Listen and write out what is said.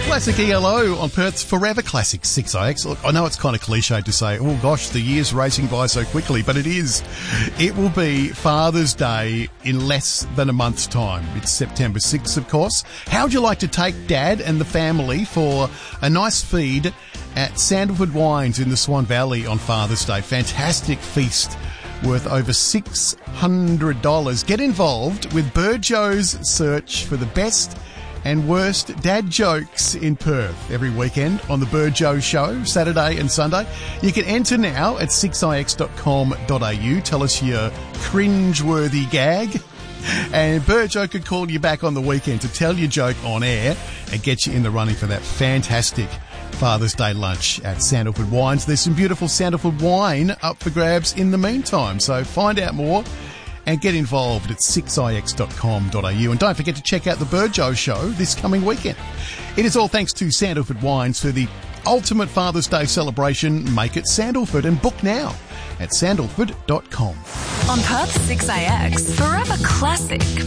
Classic ELO on Perth's Forever Classic 6IX. Look, I know it's kind of cliche to say, oh gosh, the year's racing by so quickly, but it is. It will be Father's Day in less than a month's time. It's September 6th, of course. How'd you like to take Dad and the family for a nice feed at Sandalford Wines in the Swan Valley on Father's Day? Fantastic feast worth over $600. Get involved with Burjo's search for the best and worst dad jokes in Perth every weekend on the Burjo Show, Saturday and Sunday. You can enter now at 6ix.com.au. Tell us your cringe-worthy gag. And Burjo could call you back on the weekend to tell your joke on air and get you in the running for that fantastic Father's Day lunch at Sandalford Wines. There's some beautiful Sandalford wine up for grabs in the meantime. So find out more and get involved at 6ix.com.au. And don't forget to check out the Burjo Show this coming weekend. It is all thanks to Sandalford Wines for the ultimate Father's Day celebration. Make it Sandalford and book now at sandalford.com. On Perth's 6AX, Forever Classic